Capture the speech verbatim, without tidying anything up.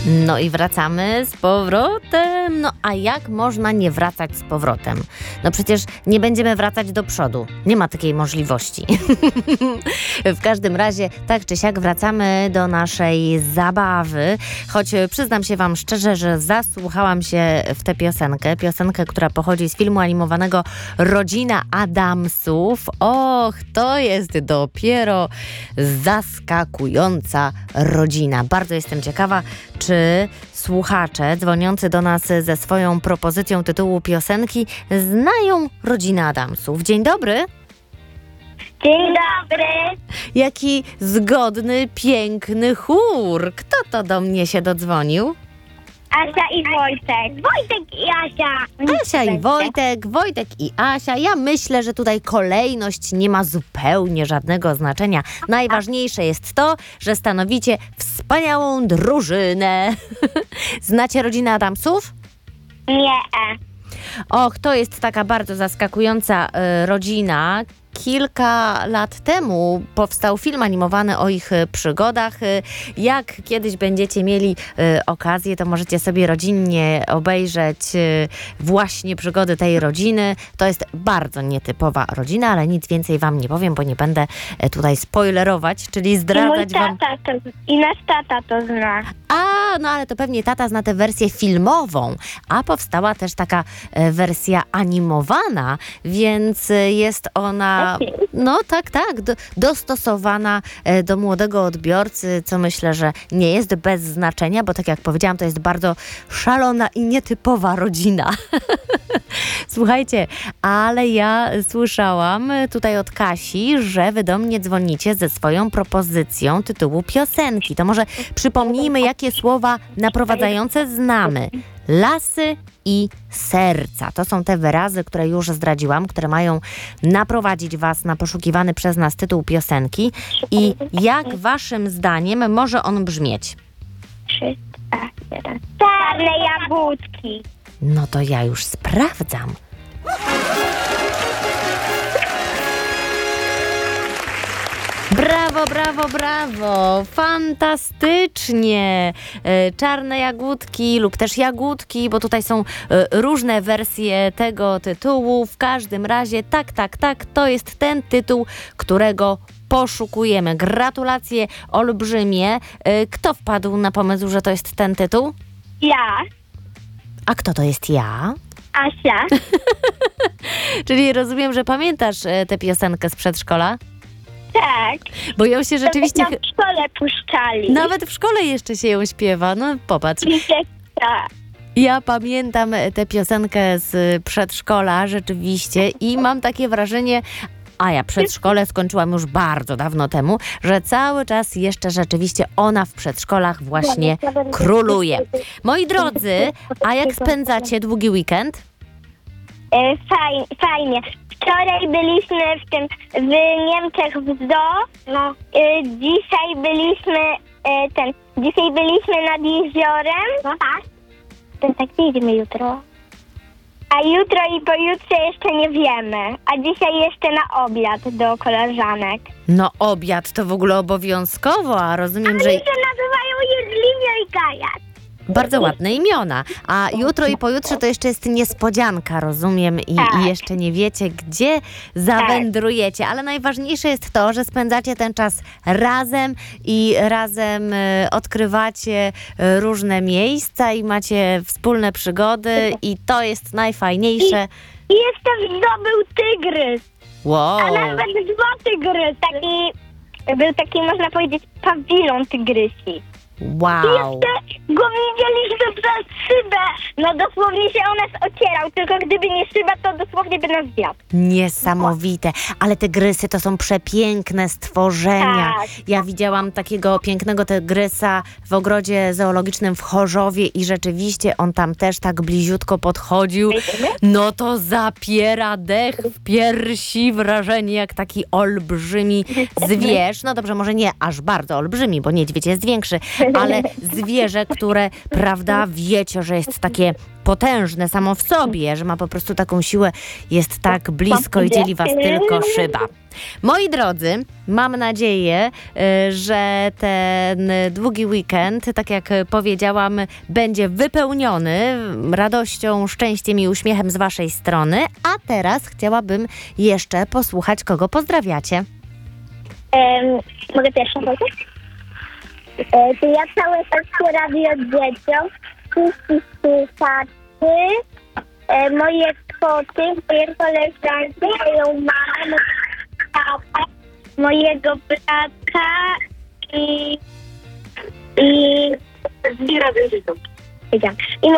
No i wracamy z powrotem. No a jak można nie wracać z powrotem? No przecież nie będziemy wracać do przodu. Nie ma takiej możliwości. W każdym razie tak czy siak wracamy do naszej zabawy. Choć przyznam się wam szczerze, że zasłuchałam się w tę piosenkę. Piosenkę, która pochodzi z filmu animowanego Rodzina Addamsów. Och, to jest dopiero zaskakująca rodzina. Bardzo jestem ciekawa, czy słuchacze dzwoniący do nas ze swoją propozycją tytułu piosenki znają Rodzinę Addamsów. Dzień dobry. Dzień dobry. Jaki zgodny, piękny chór. Kto to do mnie się dodzwonił? Asia i Wojtek. Wojtek i Asia. Asia i Wojtek, Wojtek i Asia. Ja myślę, że tutaj kolejność nie ma zupełnie żadnego znaczenia. Najważniejsze jest to, że stanowicie wspaniałą drużynę. Znacie Rodzinę Addamsów? Nie. Och, to jest taka bardzo zaskakująca y, rodzina. Kilka lat temu powstał film animowany o ich y, przygodach. Y, jak kiedyś będziecie mieli y, okazję, to możecie sobie rodzinnie obejrzeć y, właśnie przygody tej rodziny. To jest bardzo nietypowa rodzina, ale nic więcej wam nie powiem, bo nie będę y, tutaj spoilerować, czyli I mój zdradzać wam... tata to, i nasz tata to zna. A, no ale to pewnie tata zna tę wersję filmową, a powstała też taka e, wersja animowana, więc e, jest ona, no tak, tak, do, dostosowana e, do młodego odbiorcy, co myślę, że nie jest bez znaczenia, bo tak jak powiedziałam, to jest bardzo szalona i nietypowa rodzina. Słuchajcie, ale ja słyszałam tutaj od Kasi, że wy do mnie dzwonicie ze swoją propozycją tytułu piosenki. To może przypomnijmy, jakie słowa naprowadzające znamy. Lasy i serca. To są te wyrazy, które już zdradziłam, które mają naprowadzić was na poszukiwany przez nas tytuł piosenki. I jak waszym zdaniem może on brzmieć? Trzy, dwa, jeden. Czarne jagódki. No to ja już sprawdzam. Brawo, brawo, brawo! Fantastycznie! E, Czarne jagódki lub też jagódki, bo tutaj są e, różne wersje tego tytułu. W każdym razie, tak, tak, tak, to jest ten tytuł, którego poszukujemy. Gratulacje olbrzymie. E, Kto wpadł na pomysł, że to jest ten tytuł? Ja. A kto to jest ja? Asia. Czyli rozumiem, że pamiętasz e, tę piosenkę z przedszkola? Tak. Bo ją się rzeczywiście... To w szkole puszczali. Nawet w szkole jeszcze się ją śpiewa. No popatrz. Tak. Ja pamiętam tę piosenkę z przedszkola rzeczywiście i mam takie wrażenie, a ja przedszkole skończyłam już bardzo dawno temu, że cały czas jeszcze rzeczywiście ona w przedszkolach właśnie króluje. Moi drodzy, a jak spędzacie długi weekend? E, Fajnie, fajnie. Wczoraj byliśmy w tym, w Niemczech w zoo. No. E, Dzisiaj byliśmy, e, ten, dzisiaj byliśmy nad jeziorem. No tak. To tak idziemy jutro. A jutro i pojutrze jeszcze nie wiemy. A dzisiaj jeszcze na obiad do koleżanek. No obiad to w ogóle obowiązkowo, a rozumiem, że... Oni się nazywają Jedliwia i Gajat. Bardzo ładne imiona. A jutro i pojutrze to jeszcze jest niespodzianka, rozumiem, i, Tak. i jeszcze nie wiecie, gdzie zawędrujecie. Ale najważniejsze jest to, że spędzacie ten czas razem i razem e, odkrywacie e, różne miejsca i macie wspólne przygody i to jest najfajniejsze. I jeszcze w zoo był tygrys. Wow. A nawet dwa tygrysy. Taki, był taki, można powiedzieć, pawilon tygrysi. Wow. Jeszcze go widzieliśmy przez szybę. No dosłownie się o nas ocierał, tylko gdyby nie szyba, to dosłownie by nas zjadł. Niesamowite. Ale tygrysy to są przepiękne stworzenia. Tak. Ja widziałam takiego pięknego tygrysa w ogrodzie zoologicznym w Chorzowie i rzeczywiście on tam też tak bliziutko podchodził. No to zapiera dech w piersi, wrażenie jak taki olbrzymi zwierz. No dobrze, może nie aż bardzo olbrzymi, bo niedźwiedź jest większy, ale zwierzę, które, prawda, wiecie, że jest takie potężne samo w sobie, że ma po prostu taką siłę, jest tak blisko i dzieli was tylko szyba. Moi drodzy, mam nadzieję, y, że ten długi weekend, tak jak powiedziałam, będzie wypełniony radością, szczęściem i uśmiechem z waszej strony. A teraz chciałabym jeszcze posłuchać, kogo pozdrawiacie. Em, mogę pierwszą powiedzieć? E, to ja całe polskie radio dzieciom, wszystkich słuchaczy, e, moje koty, moje koleżanki, moją mamę, moją tatę, mojego brata i... i... I radio dzieciom. I